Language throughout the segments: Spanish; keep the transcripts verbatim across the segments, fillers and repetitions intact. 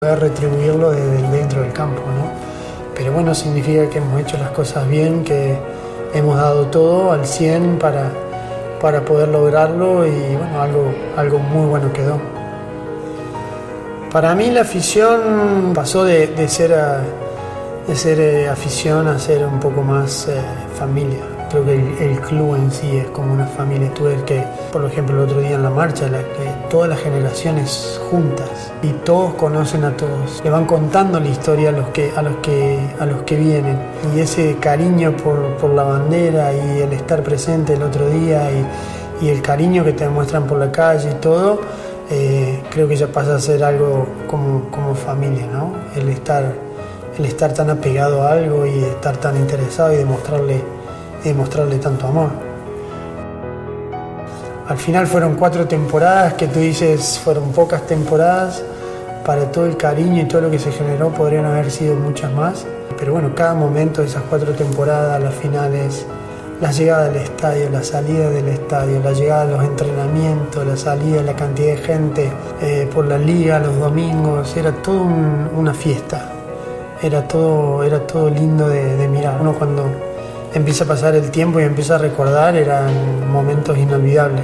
poder retribuirlo desde dentro del campo, ¿no? Pero bueno, significa que hemos hecho las cosas bien, que hemos dado todo al cien para, para poder lograrlo y bueno, algo, algo muy bueno quedó. Para mí la afición pasó de, de ser, a, de ser eh, afición a ser un poco más eh, familia. Creo que el, el club en sí es como una familia. Tú ves que, por ejemplo, el otro día en la marcha, la, que todas las generaciones juntas y todos conocen a todos. Le van contando la historia a los que, a los que, a los que vienen. Y ese cariño por, por la bandera y el estar presente el otro día y, y el cariño que te demuestran por la calle y todo, eh, creo que ya pasa a ser algo como, como familia, ¿no? El estar, el estar tan apegado a algo y estar tan interesado y demostrarle y demostrarle tanto amor. Al final fueron cuatro temporadas que tú dices, fueron pocas temporadas para todo el cariño y todo lo que se generó, podrían haber sido muchas más, pero bueno, cada momento de esas cuatro temporadas, las finales, la llegada del estadio, la salida del estadio, la llegada de los entrenamientos, la salida, la cantidad de gente eh, por la liga los domingos, era todo un, una fiesta, era todo, era todo lindo de, de mirar. Uno cuando empieza a pasar el tiempo y empieza a recordar, eran momentos inolvidables.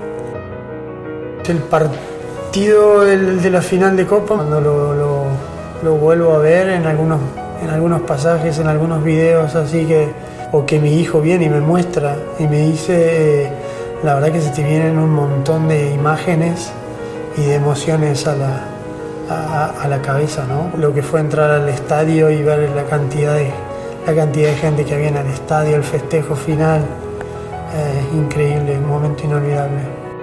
El partido del, de la final de Copa, cuando lo, lo, lo vuelvo a ver en algunos, en algunos pasajes, en algunos videos así que, o que mi hijo viene y me muestra y me dice, la verdad que se te vienen un montón de imágenes y de emociones a la, a, a la cabeza, ¿no? Lo que fue entrar al estadio y ver la cantidad de la cantidad de gente que había en el estadio, el festejo final, es eh, increíble, un momento inolvidable.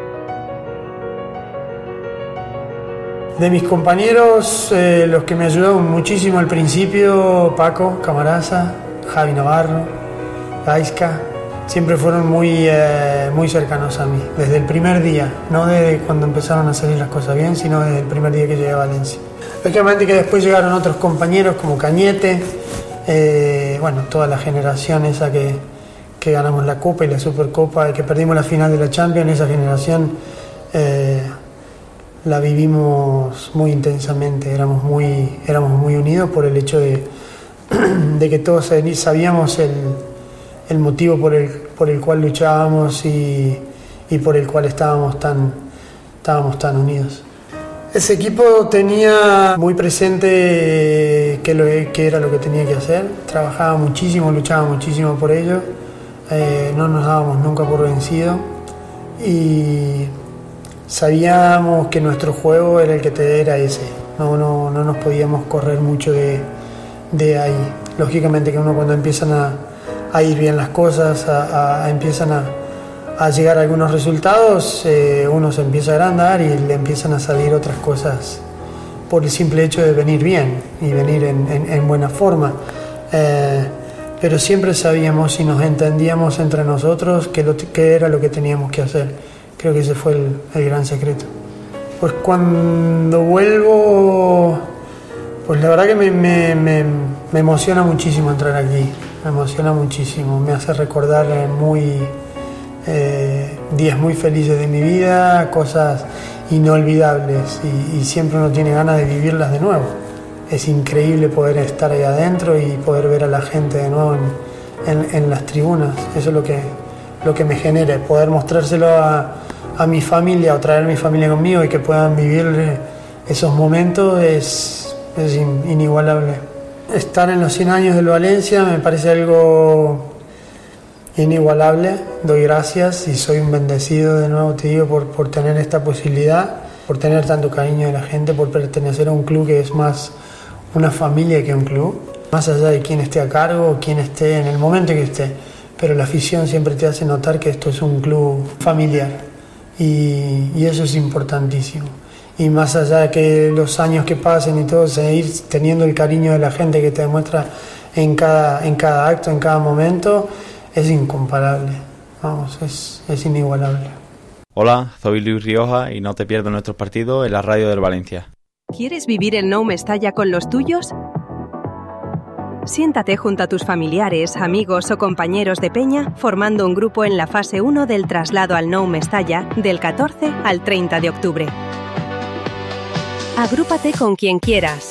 De mis compañeros, eh, los que me ayudaron muchísimo al principio, Paco Camarasa, Javi Navarro, Gaisca, siempre fueron muy, eh, muy cercanos a mí, desde el primer día, no desde cuando empezaron a salir las cosas bien, sino desde el primer día que llegué a Valencia. Lógicamente que después llegaron otros compañeros como Cañete, Eh, bueno, toda la generación esa que, que ganamos la Copa y la Supercopa y que perdimos la final de la Champions, esa generación eh, la vivimos muy intensamente, éramos muy, éramos muy unidos por el hecho de, de que todos sabíamos el, el motivo por el, por el cual luchábamos y, y por el cual estábamos tan, estábamos tan unidos. Ese equipo tenía muy presente qué, lo, qué era lo que tenía que hacer, trabajaba muchísimo, luchaba muchísimo por ello, eh, no nos dábamos nunca por vencido y sabíamos que nuestro juego era el que te era ese, no, no, no nos podíamos correr mucho de, de ahí. Lógicamente que uno cuando empiezan a, a ir bien las cosas, a, a, a empiezan a a llegar a algunos resultados, eh, uno se empieza a agrandar y le empiezan a salir otras cosas por el simple hecho de venir bien y venir en, en, en buena forma. Eh, pero siempre sabíamos y nos entendíamos entre nosotros qué lo, qué era lo que teníamos que hacer. Creo que ese fue el, el gran secreto. Pues cuando vuelvo, pues la verdad que me, me, me, me emociona muchísimo entrar aquí, me emociona muchísimo, me hace recordar muy... Eh, días muy felices de mi vida, cosas inolvidables y, y siempre uno tiene ganas de vivirlas de nuevo. Es increíble poder estar ahí adentro y poder ver a la gente de nuevo en, en, en las tribunas. Eso es lo que, lo que me genera, poder mostrárselo a, a mi familia o traer a mi familia conmigo y que puedan vivir esos momentos es, es in, inigualable. Estar en los cien años del Valencia me parece algo inigualable, doy gracias y soy un bendecido, de nuevo te digo, por, por tener esta posibilidad, por tener tanto cariño de la gente, por pertenecer a un club que es más una familia que un club, más allá de quién esté a cargo o quién esté en el momento que esté, pero la afición siempre te hace notar que esto es un club familiar y, y eso es importantísimo. Y más allá de que los años que pasen y todo, seguir teniendo el cariño de la gente que te demuestra en cada, en cada acto, en cada momento, es incomparable, vamos, es, es inigualable. Hola, soy Luis Rioja y no te pierdas nuestros partidos en la radio del Valencia. ¿Quieres vivir el Nou Mestalla con los tuyos? Siéntate junto a tus familiares, amigos o compañeros de peña formando un grupo en la fase uno del traslado al Nou Mestalla del catorce al treinta de octubre. Agrúpate con quien quieras.